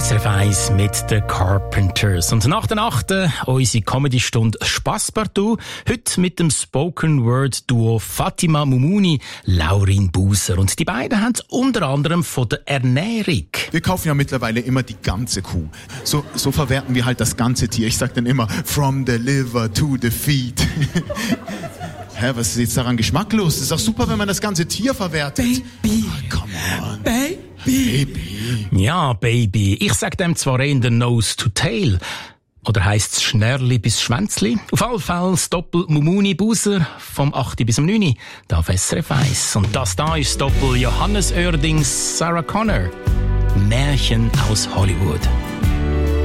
SRF 1 mit den Carpenters. Und nach der Nacht unsere Comedy-Stunde Spasspartout. Heute mit dem Spoken-Word-Duo Fatima Mumuni, Laurin Buser. Und die beiden haben es unter anderem von der Ernährung. Wir kaufen ja mittlerweile immer die ganze Kuh. So verwerten wir halt das ganze Tier. Ich sag dann immer, from the liver to the feet. Hä, was ist jetzt daran geschmacklos? Das ist doch super, wenn man das ganze Tier verwertet. Baby. Oh, come on. Baby. Ja, Baby. Ich sag dem zwar in der Nose to Tail. Oder heisst's Schnerli bis Schwänzli? Auf alle Fälle das Doppel Mumuni Buser vom 8. bis 9. Da auf SRF 1. Und das da ist Doppel Johannes Oerdings Sarah Connor. Märchen aus Hollywood.